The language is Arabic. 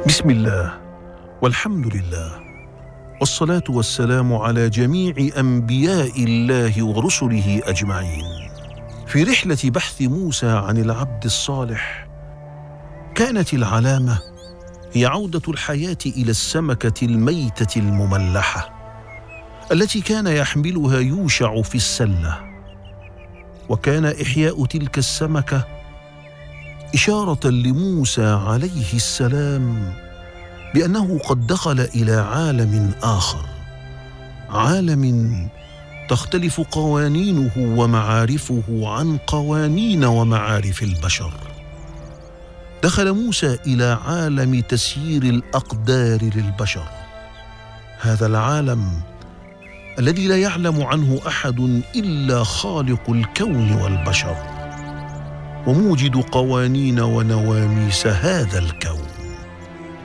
بسم الله والحمد لله والصلاة والسلام على جميع أنبياء الله ورسله أجمعين. في رحلة بحث موسى عن العبد الصالح كانت العلامة هي عودة الحياة إلى السمكة الميتة المملحة التي كان يحملها يوشع في السلة، وكان إحياء تلك السمكة إشارة لموسى عليه السلام بأنه قد دخل إلى عالم آخر، عالم تختلف قوانينه ومعارفه عن قوانين ومعارف البشر. دخل موسى إلى عالم تسيير الأقدار للبشر، هذا العالم الذي لا يعلم عنه أحد إلا خالق الكون والبشر وموجد قوانين ونواميس هذا الكون.